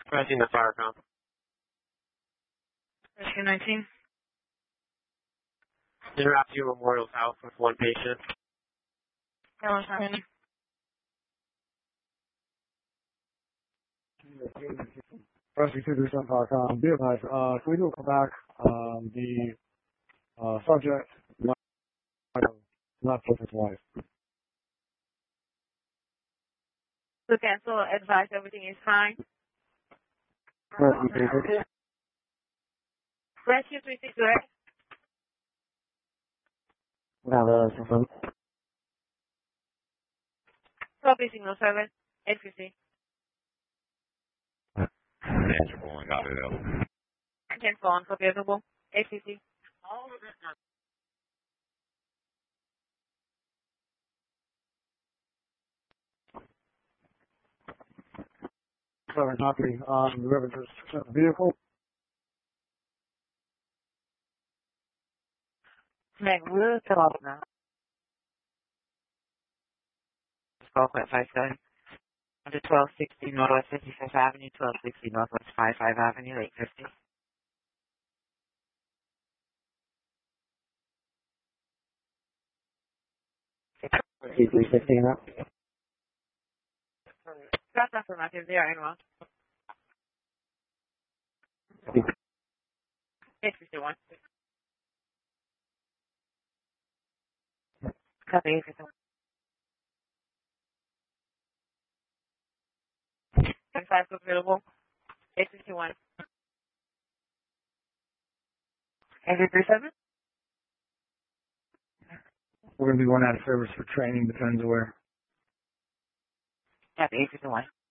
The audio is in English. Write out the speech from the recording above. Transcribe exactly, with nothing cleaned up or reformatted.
Pressing the fire com. Rescue nineteen. Interactive Memorial House with one patient. Hello, Simon. Rescue two three seven fire com. Be advised, uh, can we do a call back? Um, the uh, subject not, not with his wife. To cancel, advise everything is fine. Rescue three six. Rescue three six, right? We have a system. Copy signal seven, eight fifty. Answer calling, got it out. ten four on copy available, eight fifty. Seven copy. Um, the river just vehicle. Meg, we'll fill out now. twelve point five seven. Under twelve sixty Northwest fifty-fifth Avenue, twelve sixty Northwest fifty-five Avenue, eight fifty. Rescue three sixteen up. That's affirmative, they are in well. eight fifty-one. Copy eight fifty-one. ten five available, eight fifty-one. eight three seven? We're going to be going out of service for training, depends where. Copy eight fifty-one.